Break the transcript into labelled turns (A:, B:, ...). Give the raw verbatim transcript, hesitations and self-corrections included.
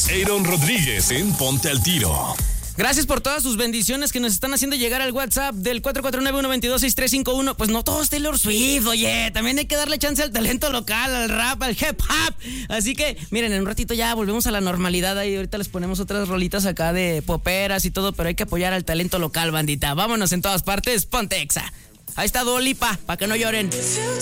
A: Aaron Rodríguez en Ponte al Tiro.
B: Gracias por todas sus bendiciones que nos están haciendo llegar al WhatsApp del cuatro cuatro nueve, uno dos dos, seis tres cinco uno. Pues no todo es Taylor Swift, oye, también hay que darle chance al talento local, al rap, al hip hop. Así que, miren, en un ratito ya volvemos a la normalidad. Ahí ahorita les ponemos otras rolitas acá de poperas y todo, pero hay que apoyar al talento local, bandita. Vámonos en todas partes, ponte Exa. Ahí está Dua Lipa, para que no lloren.